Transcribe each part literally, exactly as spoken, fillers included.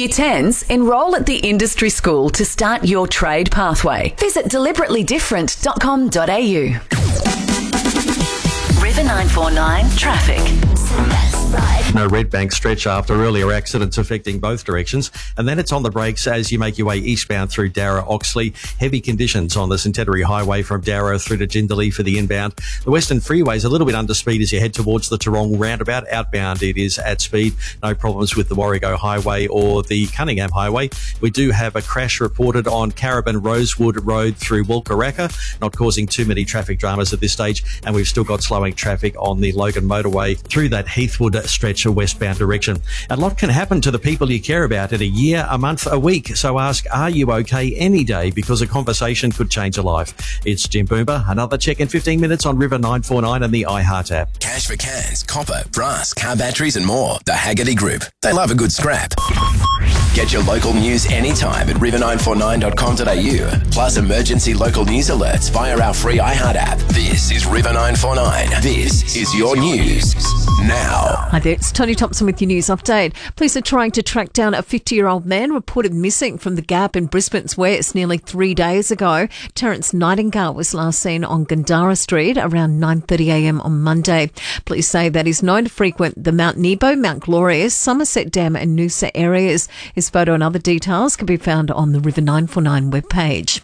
Year tens, enrol at the industry school to start your trade pathway. Visit deliberately different dot com dot a u. River nine four nine Traffic. No Redbank stretch after earlier accidents affecting both directions, and then it's on the brakes as you make your way eastbound through Darra Oxley. Heavy conditions on the Centenary Highway from Darra through to Jindalee for the inbound. The Western Freeway is a little bit under speed as you head towards the Toorong roundabout. Outbound it is at speed. No problems with the Warrego Highway or the Cunningham Highway. We do have a crash reported on Carabin Rosewood Road through Walkaraka, not causing too many traffic dramas at this stage, and we've still got slowing traffic on the Logan Motorway through that Heathwood stretch of westbound direction. A lot can happen to the people you care about in a year, a month, a week. So ask, are you okay any day? Because a conversation could change a life. It's Jim Boomer. Another check in fifteen minutes on River nine four nine and the iHeart app. Cash for cans, copper, brass, car batteries and more. The Haggerty Group. They love a good scrap. Get your local news anytime at river nine four nine dot com dot a u. Plus emergency local news alerts via our free iHeart app. This is River nine four nine. This is your news now. Hi there, it's Tony Thompson with your news update. Police are trying to track down a fifty-year-old man reported missing from the Gap in Brisbane's West nearly three days ago. Terence Nightingale was last seen on Gandara Street around nine thirty a m on Monday. Police say that he's known to frequent the Mount Nebo, Mount Glorious, Somerset Dam and Noosa areas. His photo and other details can be found on the River nine four nine webpage.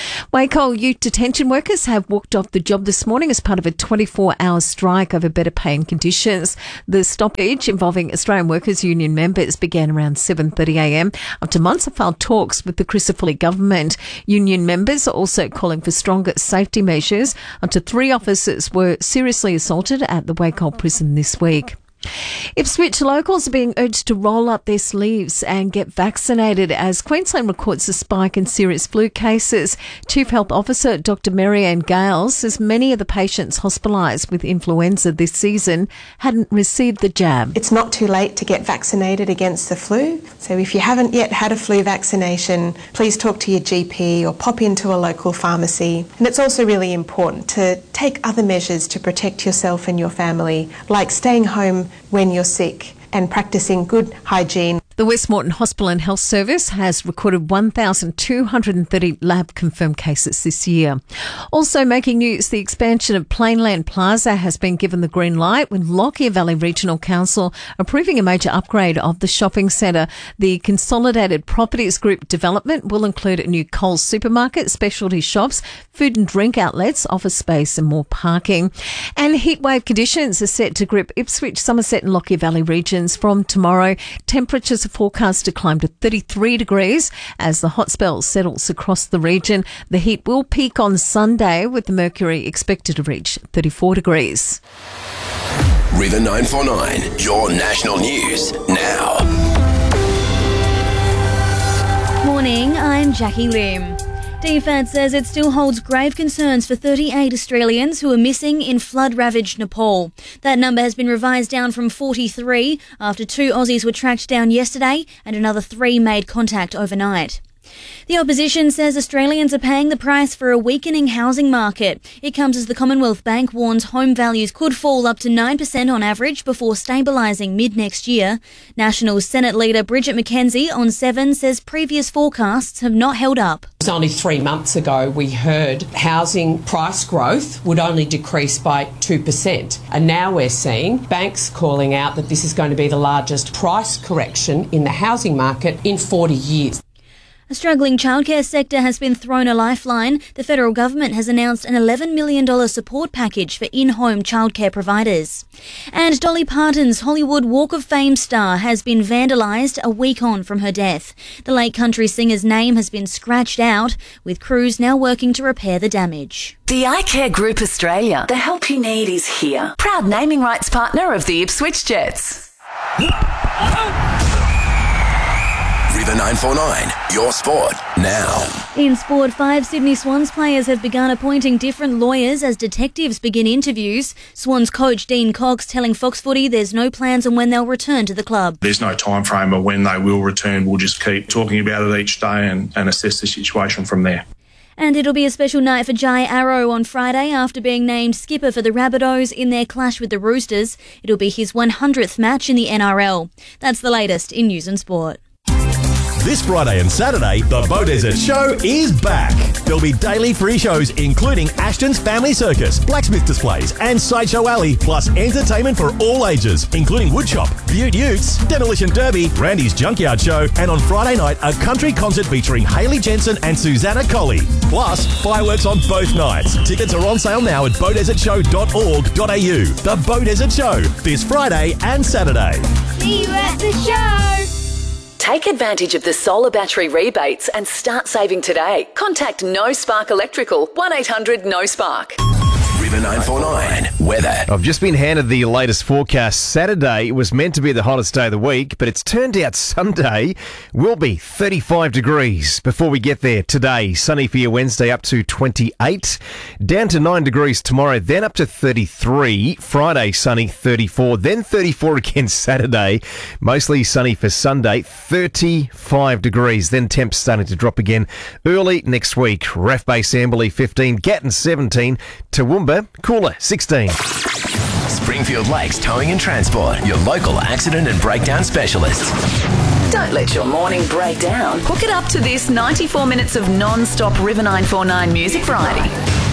Wacol youth detention workers have walked off the job this morning as part of a twenty-four hour strike over better pay and conditions. The stoppage involving Australian Workers Union members began around seven thirty a m after months of failed talks with the Crisafulli government. Union members are also calling for stronger safety measures after three officers were seriously assaulted at the Wacol prison this week. Ipswich locals are being urged to roll up their sleeves and get vaccinated as Queensland records a spike in serious flu cases. Chief Health Officer Doctor Mary-Ann Gale says many of the patients hospitalised with influenza this season hadn't received the jab. It's not too late to get vaccinated against the flu. So if you haven't yet had a flu vaccination, please talk to your G P or pop into a local pharmacy. And it's also really important to take other measures to protect yourself and your family, like staying home when you're sick and practicing good hygiene. The West Moreton Hospital and Health Service has recorded one thousand two hundred thirty lab-confirmed cases this year. Also making news, the expansion of Plainland Plaza has been given the green light with Lockyer Valley Regional Council approving a major upgrade of the shopping centre. The Consolidated Properties Group development will include a new Coles supermarket, specialty shops, food and drink outlets, office space and more parking. And heatwave conditions are set to grip Ipswich, Somerset and Lockyer Valley regions from tomorrow. Temperatures forecast to climb to thirty-three degrees as the hot spell settles across the region. The heat will peak on Sunday with the mercury expected to reach thirty-four degrees. River nine four nine, your national news now. Morning, I'm Jackie Lim. D F A D says it still holds grave concerns for thirty-eight Australians who are missing in flood-ravaged Nepal. That number has been revised down from forty-three after two Aussies were tracked down yesterday and another three made contact overnight. The opposition says Australians are paying the price for a weakening housing market. It comes as the Commonwealth Bank warns home values could fall up to nine percent on average before stabilising mid-next year. National Senate leader Bridget McKenzie on Seven says previous forecasts have not held up. It was only three months ago we heard housing price growth would only decrease by two percent. And now we're seeing banks calling out that this is going to be the largest price correction in the housing market in forty years. A struggling childcare sector has been thrown a lifeline. The federal government has announced an eleven million dollars support package for in-home childcare providers. And Dolly Parton's Hollywood Walk of Fame star has been vandalised a week on from her death. The late country singer's name has been scratched out, with crews now working to repair the damage. The iCare Group Australia. The help you need is here. Proud naming rights partner of the Ipswich Jets. River nine four nine, your sport now. In Sport five, Sydney Swans players have begun appointing different lawyers as detectives begin interviews. Swans coach Dean Cox telling Fox Footy there's no plans on when they'll return to the club. There's no time frame of when they will return. We'll just keep talking about it each day and, and assess the situation from there. And it'll be a special night for Jai Arrow on Friday after being named skipper for the Rabbitohs in their clash with the Roosters. It'll be his one hundredth match in the N R L. That's the latest in News and Sport. This Friday and Saturday, the Beaudesert Show is back. There'll be daily free shows including Ashton's Family Circus, blacksmith displays and Sideshow Alley, plus entertainment for all ages, including woodshop, Beaut Utes, Demolition Derby, Randy's Junkyard Show, and on Friday night, a country concert featuring Hayley Jensen and Susanna Colley. Plus, fireworks on both nights. Tickets are on sale now at beaudesert show dot org dot a u. The Beaudesert Show, this Friday and Saturday. See you at the show. Take advantage of the solar battery rebates and start saving today. Contact No Spark Electrical, one eight hundred no spark. River nine four nine weather. I've just been handed the latest forecast. Saturday was meant to be the hottest day of the week, but it's turned out Sunday will be thirty-five degrees before we get there today. Sunny for your Wednesday up to twenty-eight. Down to nine degrees tomorrow, then up to thirty-three. Friday, sunny, thirty-four. Then thirty-four again Saturday. Mostly sunny for Sunday, thirty-five degrees. Then temps starting to drop again early next week. Raff Base Amberley, fifteen. Gatton, seventeen. Toowoomba, cooler, sixteen. Springfield Lakes Towing and Transport, your local accident and breakdown specialists. Don't let your morning break down. Hook it up to this ninety-four minutes of non-stop River nine four nine music variety.